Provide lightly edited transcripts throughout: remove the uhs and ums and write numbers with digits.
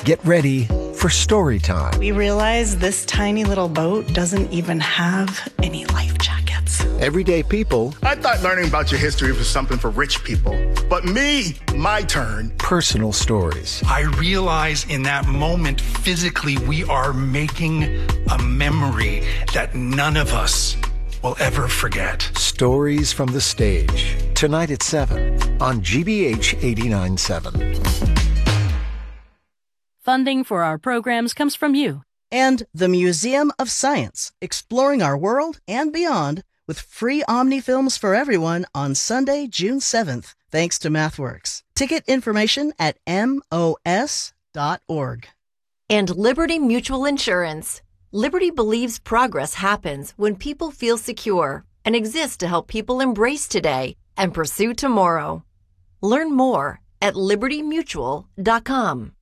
Get ready for story time. We realize this tiny little boat doesn't even have any life jackets. Everyday people. I thought learning about your history was something for rich people. But me, my turn. Personal stories. I realize in that moment, physically, we are making a memory that none of us will ever forget. Stories from the stage. Tonight at 7 on GBH 89.7. Funding for our programs comes from you. And the Museum of Science, exploring our world and beyond with free Omni films for everyone on Sunday, June 7th, thanks to MathWorks. Ticket information at mos.org. And Liberty Mutual Insurance. Liberty believes progress happens when people feel secure and exists to help people embrace today and pursue tomorrow. Learn more at libertymutual.com.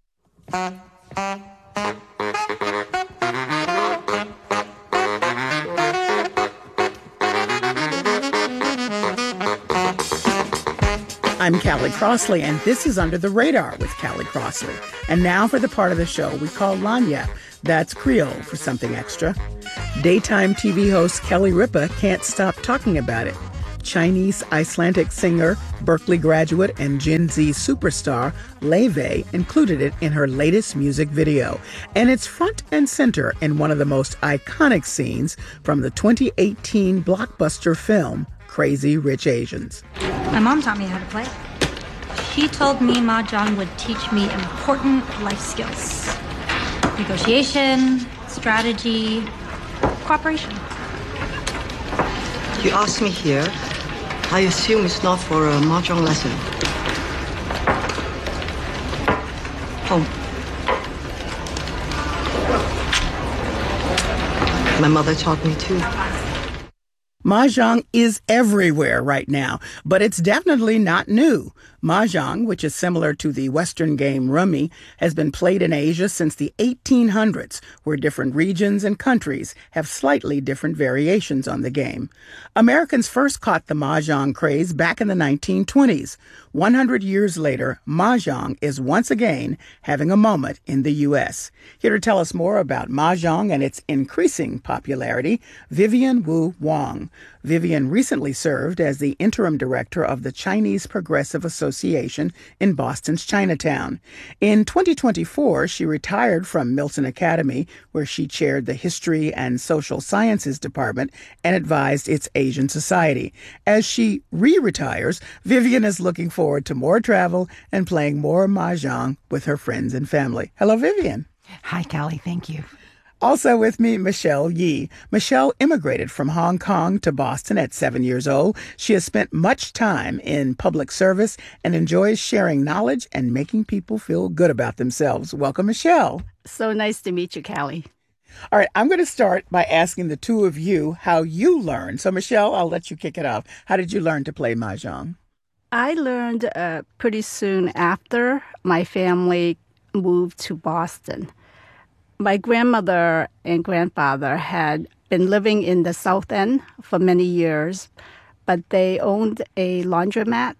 I'm Callie Crossley, and this is Under the Radar with Callie Crossley. And now for the part of the show we call Lanya. That's Creole for something extra. Daytime TV host Kelly Ripa can't stop talking about it. Chinese Icelandic singer, Berkeley graduate, and Gen Z superstar Leve included it in her latest music video. And it's front and center in one of the most iconic scenes from the 2018 blockbuster film, Crazy Rich Asians. My mom taught me how to play. She told me Mahjong would teach me important life skills. Negotiation, strategy, cooperation. You asked me here. I assume it's not for a Mahjong lesson. Home. My mother taught me too. Mahjong is everywhere right now, but it's definitely not new. Mahjong, which is similar to the Western game Rummy, has been played in Asia since the 1800s, where different regions and countries have slightly different variations on the game. Americans first caught the Mahjong craze back in the 1920s. 100 years later, Mahjong is once again having a moment in the U.S. Here to tell us more about Mahjong and its increasing popularity, Vivian Wu Wong. Vivian recently served as the interim director of the Chinese Progressive Association in Boston's Chinatown. In 2024, she retired from Milton Academy, where she chaired the History and Social Sciences Department and advised its Asian Society. As she re-retires, Vivian is looking forward to more travel and playing more Mahjong with her friends and family. Hello, Vivian. Hi, Callie. Thank you. Also with me, Michelle Yee. Michelle immigrated from Hong Kong to Boston at 7 years old. She has spent much time in public service and enjoys sharing knowledge and making people feel good about themselves. Welcome, Michelle. So nice to meet you, Callie. All right, I'm going to start by asking the two of you how you learned. So, Michelle, I'll let you kick it off. How did you learn to play Mahjong? I learned pretty soon after my family moved to Boston. My grandmother and grandfather had been living in the South End for many years, but they owned a laundromat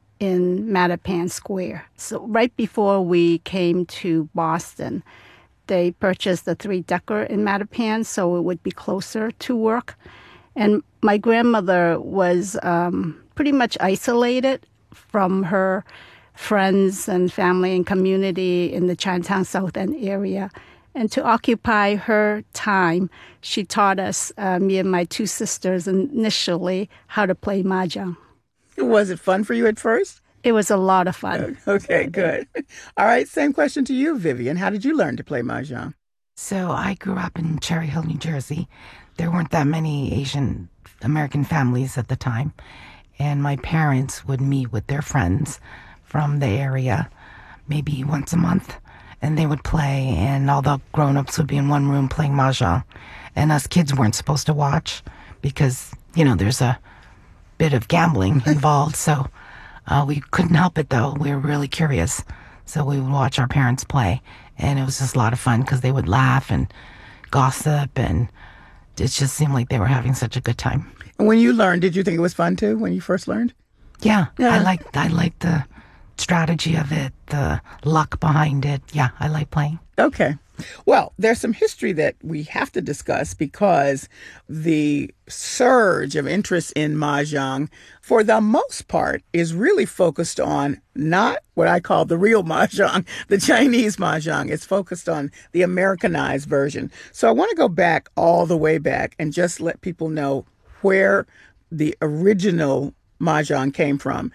in Mattapan Square. So right before we came to Boston, they purchased a 3-decker in Mattapan so it would be closer to work. And my grandmother was pretty much isolated from her friends and family and community in the Chinatown South End area. And to occupy her time, she taught us, me and my two sisters initially, how to play Mahjong. Was it fun for you at first? It was a lot of fun. Okay, good. All right, same question to you, Vivian. How did you learn to play Mahjong? So I grew up in Cherry Hill, New Jersey. There weren't that many Asian American families at the time. And my parents would meet with their friends from the area maybe once a month. And they would play, and all the grown-ups would be in one room playing Mahjong. And us kids weren't supposed to watch because, there's a bit of gambling involved. So we couldn't help it, though. We were really curious. So we would watch our parents play. And it was just a lot of fun because they would laugh and gossip. And it just seemed like they were having such a good time. And when you learned, did you think it was fun, too, when you first learned? Yeah. I liked the strategy of it, the luck behind it. Yeah, I like playing. Okay. Well, there's some history that we have to discuss because the surge of interest in Mahjong, for the most part, is really focused on not what I call the real Mahjong, the Chinese Mahjong. It's focused on the Americanized version. So I want to go back all the way back and just let people know where the original Mahjong came from.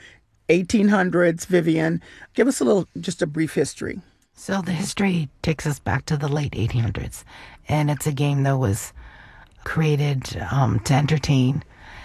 1800s, Vivian. Give us just a brief history. So the history takes us back to the late 1800s, and it's a game that was created to entertain.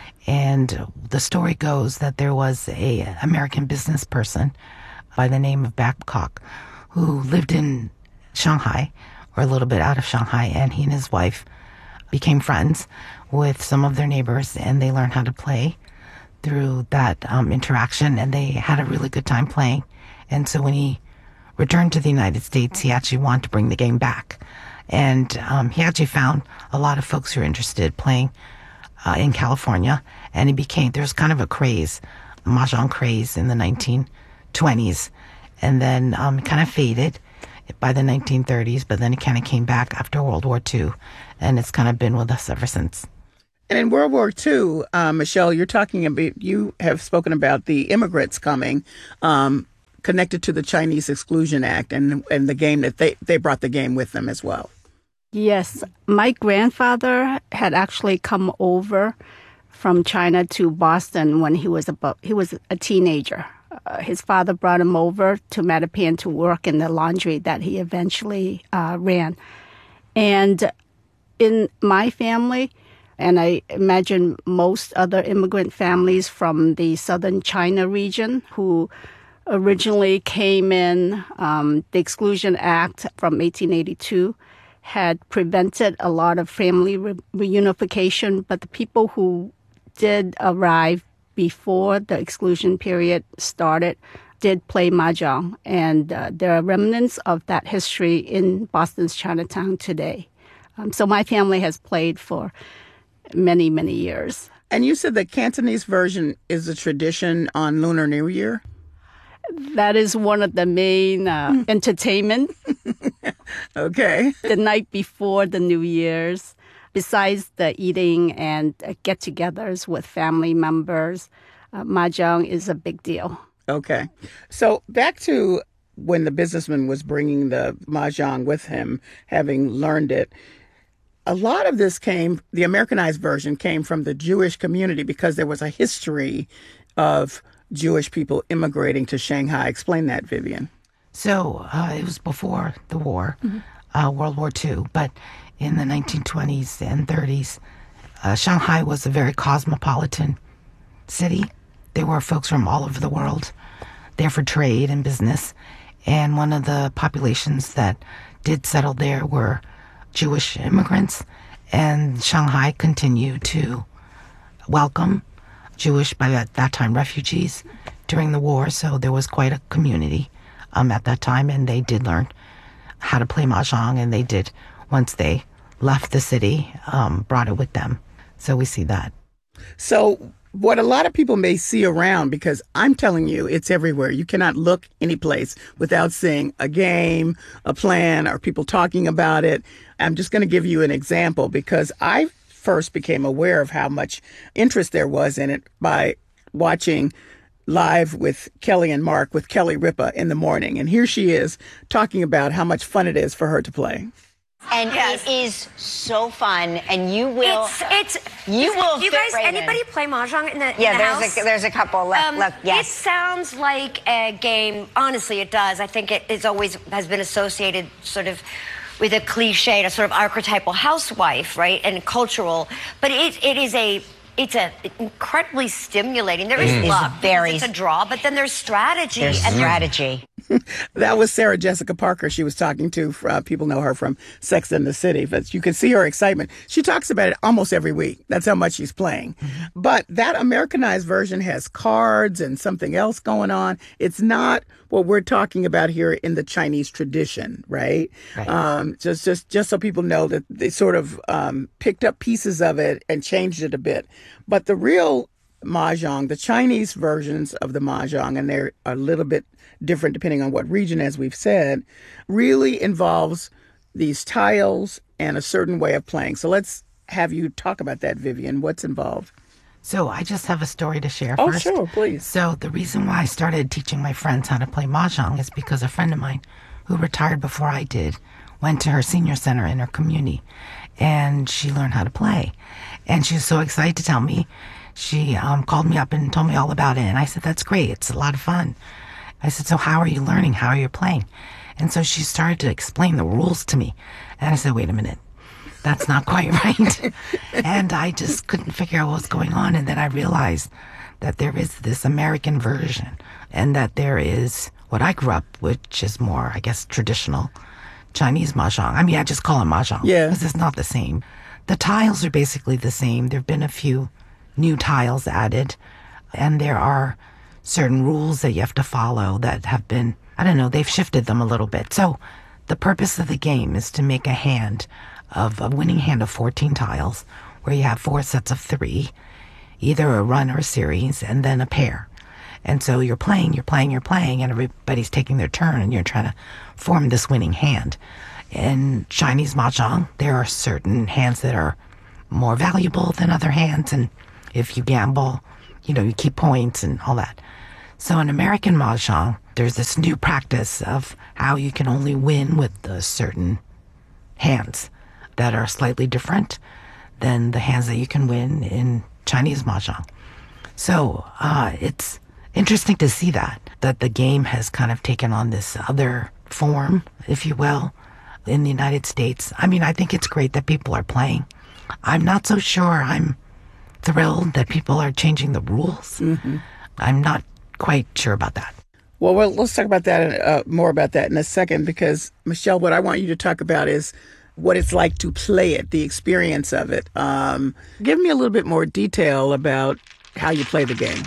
And the story goes that there was a American business person by the name of Babcock who lived in Shanghai, or a little bit out of Shanghai, and he and his wife became friends with some of their neighbors, and they learned how to play through that interaction, and they had a really good time playing. And so when he returned to the United States, he actually wanted to bring the game back. And he actually found a lot of folks who were interested playing in California. And there's kind of a craze, Mahjong craze in the 1920s. And then it kind of faded by the 1930s, but then it kind of came back after World War II. And it's kind of been with us ever since. And in World War II, Michelle, you have spoken about the immigrants coming, connected to the Chinese Exclusion Act and the game that they brought the game with them as well. Yes. My grandfather had actually come over from China to Boston when he was a teenager. His father brought him over to Mattapan to work in the laundry that he eventually ran. And in my family, and I imagine most other immigrant families from the southern China region who originally came in, the Exclusion Act from 1882 had prevented a lot of family reunification, but the people who did arrive before the exclusion period started did play Mahjong, and there are remnants of that history in Boston's Chinatown today. So my family has played for many, many years. And you said the Cantonese version is a tradition on Lunar New Year? That is one of the main entertainment. Okay. The night before the New Year's, besides the eating and get-togethers with family members, Mahjong is a big deal. Okay. So back to when the businessman was bringing the Mahjong with him, having learned it, a lot of this the Americanized version came from the Jewish community because there was a history of Jewish people immigrating to Shanghai. Explain that, Vivian. So it was before the war, World War II, but in the 1920s and 30s, Shanghai was a very cosmopolitan city. There were folks from all over the world there for trade and business, and one of the populations that did settle there were Jewish immigrants, and Shanghai continued to welcome Jewish, by that time, refugees during the war. So there was quite a community at that time, and they did learn how to play Mahjong, and they did, once they left the city, brought it with them. So we see that. So what a lot of people may see around, because I'm telling you, it's everywhere. You cannot look any place without seeing a game, a plan, or people talking about it. I'm just going to give you an example, because I first became aware of how much interest there was in it by watching Live with Kelly and Mark with Kelly Ripa in the morning. And here she is talking about how much fun it is for her to play. And yes, it is so fun, and you will. You guys, right anybody play Mahjong in the house? There's a couple. Look, yes. It sounds like a game. Honestly, it does. I think it's always has been associated sort of with a cliche, a sort of archetypal housewife, right, and cultural. But it's incredibly stimulating. There is luck. It's a draw, but then there's strategy. That was Sarah Jessica Parker she was talking to. People know her from Sex and the City, but you can see her excitement. She talks about it almost every week. That's how much she's playing. Mm-hmm. But that Americanized version has cards and something else going on. It's not what we're talking about here in the Chinese tradition, right? Just so people know that they sort of picked up pieces of it and changed it a bit. But the real Mahjong, the Chinese versions of the Mahjong, and they're a little bit different depending on what region, as we've said, really involves these tiles and a certain way of playing. So let's have you talk about that, Vivian. What's involved? So I just have a story to share Oh, first. sure, please. So the reason why I started teaching my friends how to play Mahjong is because a friend of mine who retired before I did went to her senior center in her community, and she learned how to play. And she was so excited to tell me. She called me up and told me all about it. And I said, that's great. It's a lot of fun. I said, so how are you learning? How are you playing? And so she started to explain the rules to me. And I said, wait a minute. That's not quite right. And I just couldn't figure out what was going on. And then I realized that there is this American version and that there is what I grew up, which is more, I guess, traditional Chinese Mahjong. I mean, I just call it Mahjong. Yeah. Because it's not the same. The tiles are basically the same. There have been a few new tiles added, and there are certain rules that you have to follow that have been, I don't know, they've shifted them a little bit. So the purpose of the game is to make a winning hand of 14 tiles, where you have 4 sets of 3, either a run or a series, and then a pair. And so you're playing, and everybody's taking their turn, and you're trying to form this winning hand. In Chinese Mahjong, there are certain hands that are more valuable than other hands, and if you gamble, you keep points and all that. So in American Mahjong, there's this new practice of how you can only win with the certain hands that are slightly different than the hands that you can win in Chinese Mahjong. So it's interesting to see that the game has kind of taken on this other form, if you will, in the United States. I mean, I think it's great that people are playing. I'm not so sure I'm thrilled that people are changing the rules. Mm-hmm. I'm not quite sure about that. Well, let's talk about that, more about that in a second, because, Michelle, what I want you to talk about is what it's like to play it, the experience of it. Give me a little bit more detail about how you play the game.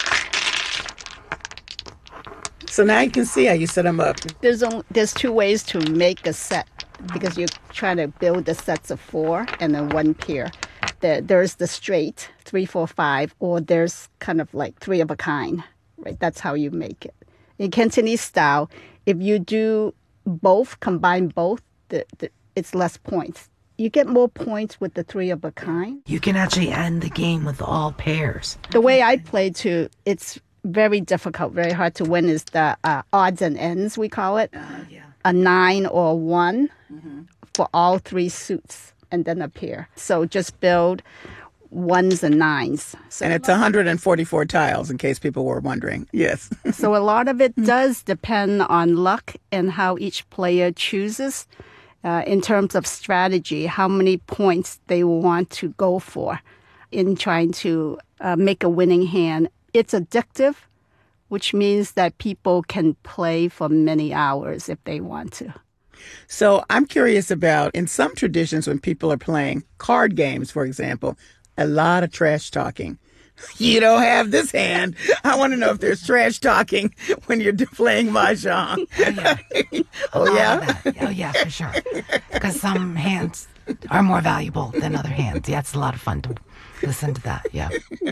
So now you can see how you set them up. There's 2 ways to make a set, because you're trying to build the sets of 4 and then 1 pair. There's the straight 3, 4, 5, or there's kind of like 3 of a kind, right? That's how you make it. In Cantonese style, if you do both, combine both, it's less points. You get more points with the 3 of a kind. You can actually end the game with all pairs. The way I play too, it's very difficult, very hard to win, is the odds and ends, we call it. Yeah. A 9 or a 1 for all 3 suits, and then a pair. So just build 1s and 9s. So, and it's 144 tiles, in case people were wondering. Yes. So a lot of it does depend on luck and how each player chooses in terms of strategy, how many points they want to go for in trying to make a winning hand. It's addictive, which means that people can play for many hours if they want to. So I'm curious about, in some traditions when people are playing card games, for example, a lot of trash talking. You don't have this hand. I want to know if there's trash talking when you're playing Mahjong. Oh, yeah? Oh, yeah, for sure. Because some hands are more valuable than other hands. Yeah, it's a lot of fun to listen to that, yeah.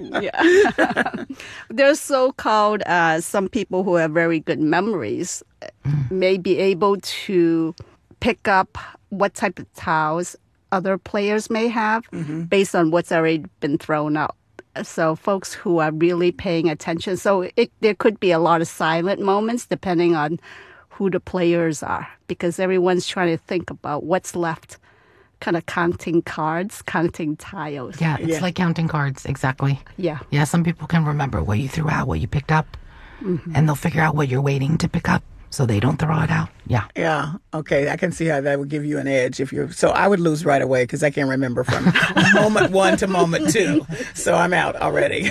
Yeah. There's so-called some people who have very good memories may be able to pick up what type of tiles other players may have based on what's already been thrown out. So folks who are really paying attention. So there could be a lot of silent moments depending on who the players are, because everyone's trying to think about what's left, kind of counting cards, counting tiles. Yeah, it's like counting cards, exactly. Yeah. Yeah, some people can remember what you threw out, what you picked up, and they'll figure out what you're waiting to pick up so they don't throw it out. Yeah. Yeah. Okay. I can see how that would give you an edge if you're. So I would lose right away because I can't remember from moment 1 to moment 2. So I'm out already.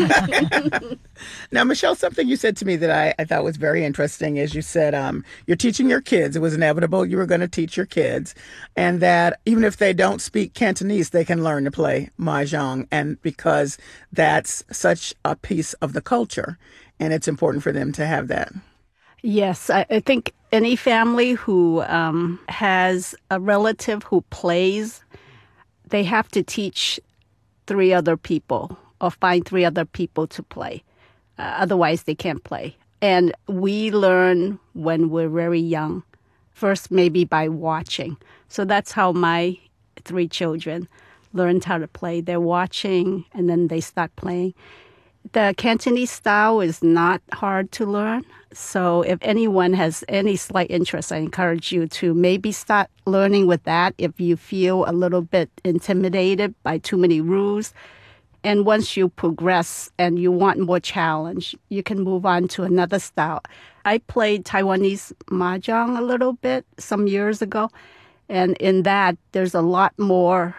Now, Michelle, something you said to me that I thought was very interesting is you said you're teaching your kids. It was inevitable you were going to teach your kids, and that even if they don't speak Cantonese, they can learn to play Mahjong, and because that's such a piece of the culture, and it's important for them to have that. Yes, I think any family who has a relative who plays, they have to teach 3 other people or find 3 other people to play. Otherwise, they can't play. And we learn when we're very young, first maybe by watching. So that's how my 3 children learned how to play. They're watching, and then they start playing. The Cantonese style is not hard to learn. So if anyone has any slight interest, I encourage you to maybe start learning with that if you feel a little bit intimidated by too many rules. And once you progress and you want more challenge, you can move on to another style. I played Taiwanese Mahjong a little bit some years ago. And in that, there's a lot more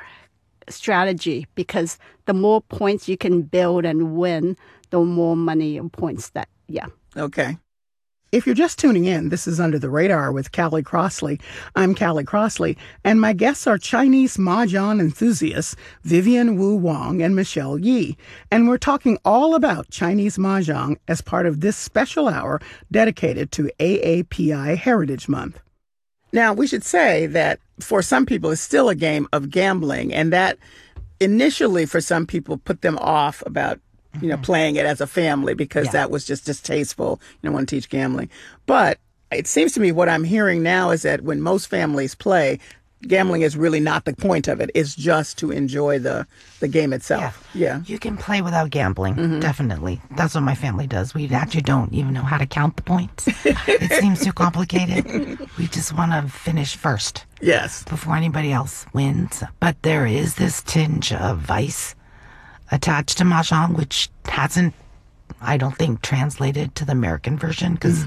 strategy because the more points you can build and win, the more money and points Okay. If you're just tuning in, this is Under the Radar with Callie Crossley. I'm Callie Crossley, and my guests are Chinese Mahjong enthusiasts Vivian Wu Wong and Michelle Yi. And we're talking all about Chinese Mahjong as part of this special hour dedicated to AAPI Heritage Month. Now, we should say that for some people, it's still a game of gambling, and that initially for some people put them off about playing it as a family because that was just distasteful. You don't want to teach gambling. But it seems to me what I'm hearing now is that when most families play, gambling is really not the point of it. It's just to enjoy the game itself. Yeah. You can play without gambling, definitely. That's what my family does. We actually don't even know how to count the points. It seems too complicated. We just want to finish first. Yes. Before anybody else wins. But there is this tinge of vice attached to Mahjong, which hasn't, I don't think, translated to the American version because,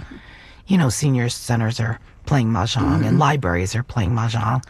senior centers are playing Mahjong and libraries are playing Mahjong.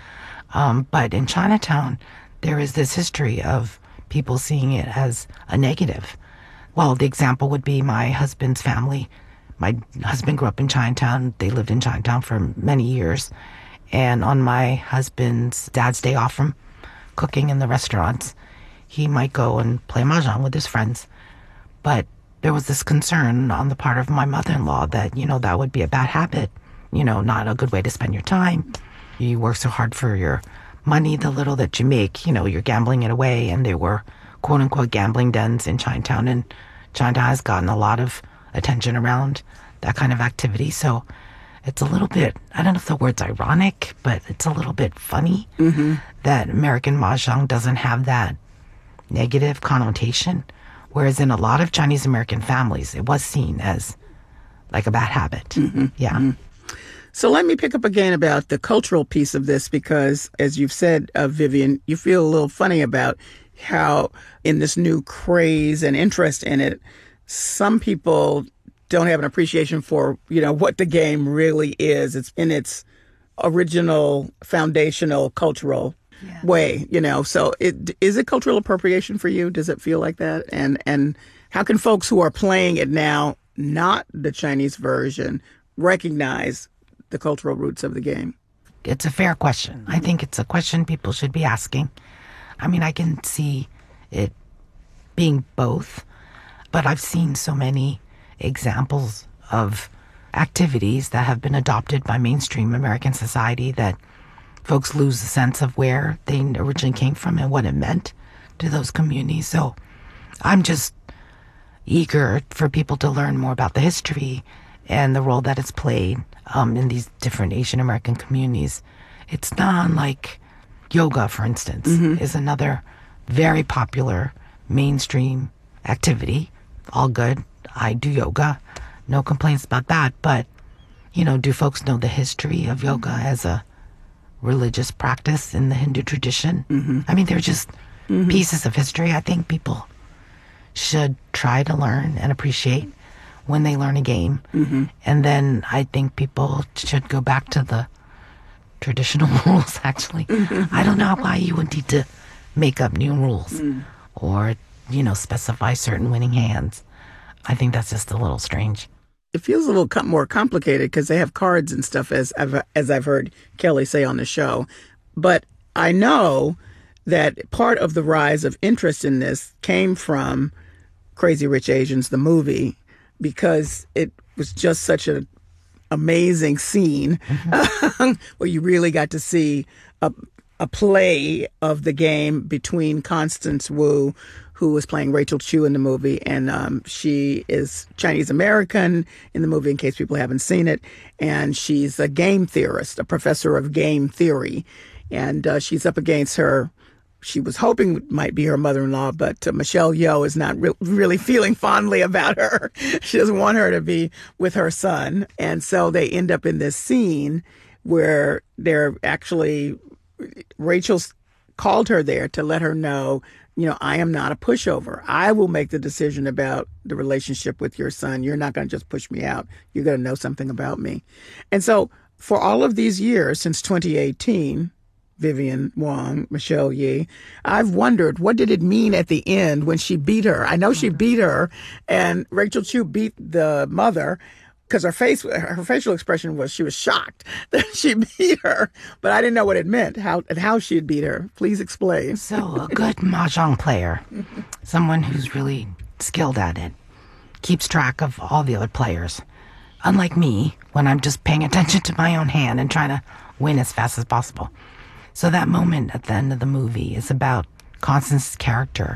But in Chinatown, there is this history of people seeing it as a negative. Well, the example would be my husband's family. My husband grew up in Chinatown. They lived in Chinatown for many years. And on my husband's dad's day off from cooking in the restaurants, he might go and play Mahjong with his friends. But there was this concern on the part of my mother-in-law that, that would be a bad habit, not a good way to spend your time. You work so hard for your money, the little that you make, you're gambling it away. And there were quote-unquote gambling dens in Chinatown. And Chinatown has gotten a lot of attention around that kind of activity. So it's a little bit, I don't know if the word's ironic, but it's a little bit funny that American Mahjong doesn't have that negative connotation, whereas in a lot of Chinese American families, it was seen as like a bad habit. So let me pick up again about the cultural piece of this because, as you've said, Vivian, you feel a little funny about how in this new craze and interest in it, some people don't have an appreciation for, what the game really is. It's in its original, foundational, cultural way, So is it cultural appropriation for you? Does it feel like that? And how can folks who are playing it now, not the Chinese version, recognize the cultural roots of the game? It's a fair question. I think it's a question people should be asking. I mean, I can see it being both, but I've seen so many examples of activities that have been adopted by mainstream American society that folks lose the sense of where they originally came from and what it meant to those communities. So I'm just eager for people to learn more about the history and the role that it's played in these different Asian American communities. It's not unlike yoga, for instance, is another very popular mainstream activity. All good. I do yoga. No complaints about that. But, do folks know the history of yoga as a religious practice in the Hindu tradition? I mean, they're just pieces of history I think people should try to learn and appreciate when they learn a game. And then I think people should go back to the traditional rules, actually. I don't know why you would need to make up new rules or, specify certain winning hands. I think that's just a little strange. It feels a little more complicated because they have cards and stuff, as I've heard Kelly say on the show. But I know that part of the rise of interest in this came from Crazy Rich Asians, the movie, because it was just such an amazing scene where you really got to see a play of the game between Constance Wu, who was playing Rachel Chu in the movie. And she is Chinese-American in the movie, in case people haven't seen it. And she's a game theorist, a professor of game theory. And she's up against her, she was hoping might be her mother-in-law, but Michelle Yeoh is not really feeling fondly about her. She doesn't want her to be with her son. And so they end up in this scene where they're actually, Rachel's called her there to let her know, I am not a pushover. I will make the decision about the relationship with your son. You're not going to just push me out. You're going to know something about me. And so for all of these years, since 2018, Vivian Wong, Michelle Ye, I've wondered, what did it mean at the end when she beat her? I know she beat her, and Rachel Chu beat the mother, because her facial expression was she was shocked that she beat her, but I didn't know what it meant, how she had beat her. Please explain. So a good mahjong player, someone who's really skilled at it, keeps track of all the other players. Unlike me, when I'm just paying attention to my own hand and trying to win as fast as possible. So that moment at the end of the movie is about Constance's character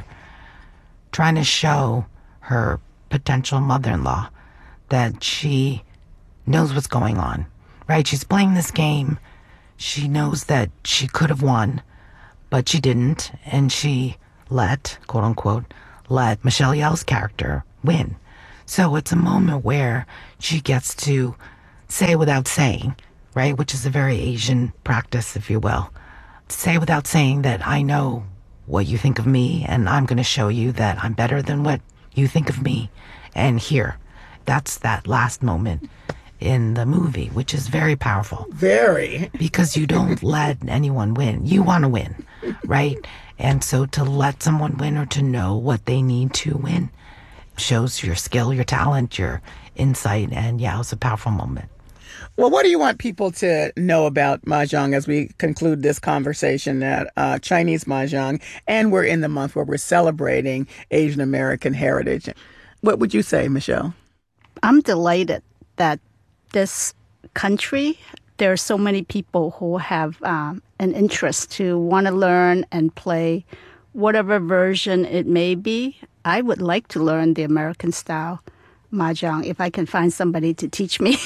trying to show her potential mother-in-law that she knows what's going on, right? She's playing this game. She knows that she could have won, but she didn't. And she quote unquote, let Michelle Yeoh's character win. So it's a moment where she gets to say without saying, right? Which is a very Asian practice, if you will. Say without saying that I know what you think of me, and I'm going to show you that I'm better than what you think of me. And here, that's that last moment in the movie, which is very powerful. Very. Because you don't let anyone win. You want to win, right? And so to let someone win or to know what they need to win shows your skill, your talent, your insight. And yeah, it was a powerful moment. Well, what do you want people to know about Mahjong as we conclude this conversation at Chinese Mahjong? And we're in the month where we're celebrating Asian American heritage. What would you say, Michelle? I'm delighted that this country, there are so many people who have an interest to want to learn and play whatever version it may be. I would like to learn the American style Mahjong if I can find somebody to teach me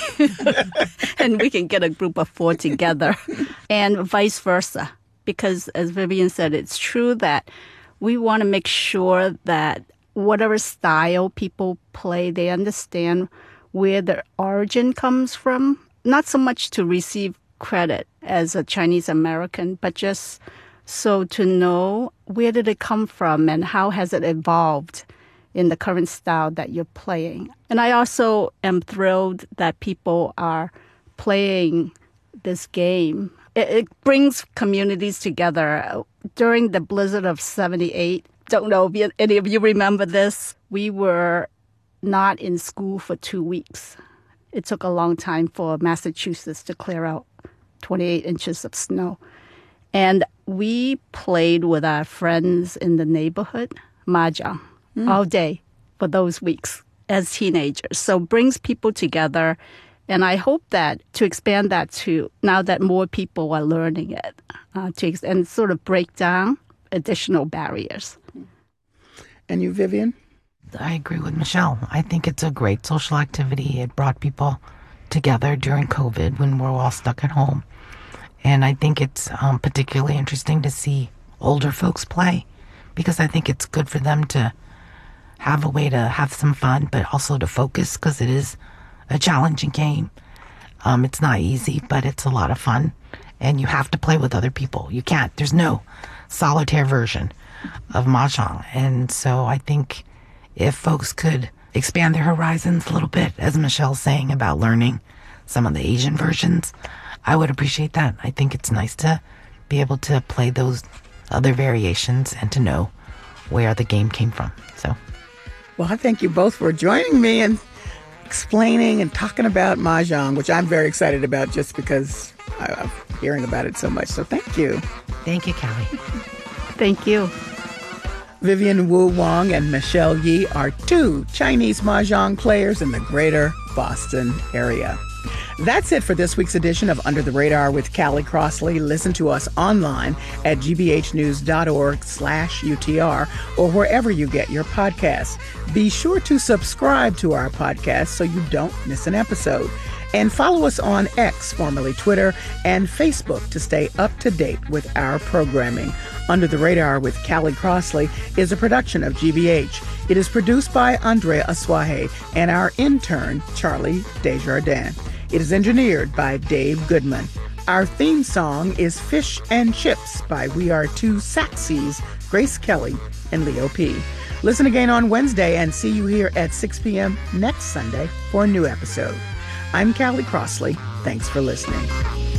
and we can get a group of 4 together and vice versa. Because as Vivian said, it's true that we want to make sure that whatever style people play, they understand where their origin comes from. Not so much to receive credit as a Chinese American, but just so to know where did it come from and how has it evolved in the current style that you're playing. And I also am thrilled that people are playing this game. It brings communities together. During the blizzard of 78, don't know if any of you remember this, we were not in school for 2 weeks. It took a long time for Massachusetts to clear out 28 inches of snow. And we played with our friends in the neighborhood, Mahjong, all day for those weeks as teenagers. So brings people together. And I hope that to expand that to now that more people are learning it, and sort of break down additional barriers. And you, Vivian? I agree with Michelle. I think it's a great social activity. It brought people together during COVID when we're all stuck at home. And I think it's particularly interesting to see older folks play because I think it's good for them to have a way to have some fun, but also to focus because it is a challenging game. It's not easy, but it's a lot of fun. And you have to play with other people. You can't. There's no solitaire version of Mahjong. And so I think if folks could expand their horizons a little bit, as Michelle's saying about learning some of the Asian versions, I would appreciate that. I think it's nice to be able to play those other variations and to know where the game came from. So, well, I thank you both for joining me and explaining and talking about Mahjong, which I'm very excited about just because I'm hearing about it so much. So thank you. Thank you, Callie. Thank you. Vivian Wu Wong and Michelle Ye are 2 Chinese Mahjong players in the greater Boston area. That's it for this week's edition of Under the Radar with Callie Crossley. Listen to us online at gbhnews.org/UTR or wherever you get your podcasts. Be sure to subscribe to our podcast so you don't miss an episode. And follow us on X, formerly Twitter, and Facebook to stay up to date with our programming. Under the Radar with Callie Crossley is a production of GBH. It is produced by Andrea Aswahe and our intern, Charlie Desjardins. It is engineered by Dave Goodman. Our theme song is Fish and Chips by We Are Two Saxies, Grace Kelly and Leo P. Listen again on Wednesday and see you here at 6 p.m. next Sunday for a new episode. I'm Callie Crossley. Thanks for listening.